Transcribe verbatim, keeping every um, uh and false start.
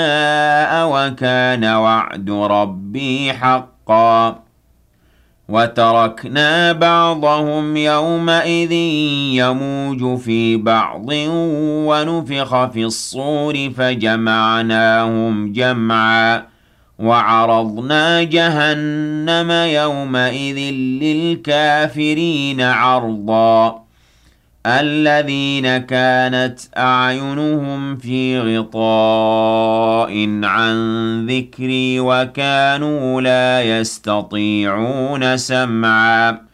وكان وعد ربي حقا وتركنا بعضهم يومئذ يموج في بعض ونفخ في الصور فجمعناهم جمعا وعرضنا جهنم يومئذ للكافرين عرضا الذين كانت أعينهم في غطاء عن ذكري وكانوا لا يستطيعون سمعا